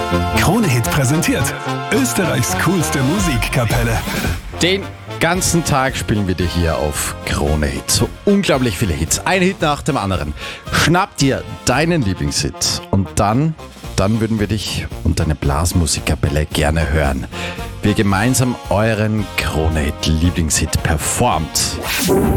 Krone-Hit präsentiert Österreichs coolste Musikkapelle. Den ganzen Tag spielen wir dir hier auf Krone-Hit. So unglaublich viele Hits. Ein Hit nach dem anderen. Schnapp dir deinen Lieblingshit und dann würden wir dich und deine Blasmusikkapelle gerne hören. Wir gemeinsam euren Krone-Hit Lieblingshit performt.